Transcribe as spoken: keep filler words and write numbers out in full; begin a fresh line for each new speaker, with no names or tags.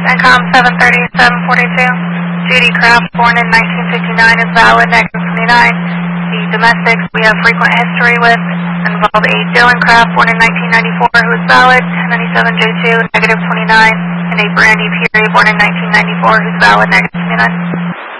Encom seven thirty, seven forty-two. Judy Kraft, born in nineteen fifty-nine, is valid, negative twenty-nine. The domestics we have frequent history with involve a Dylan Kraft, born in nineteen ninety-four, who is valid, ten ninety-seven J two, negative twenty-nine, and a Brandy Peary, born in nineteen ninety-four, who's valid, negative twenty-nine.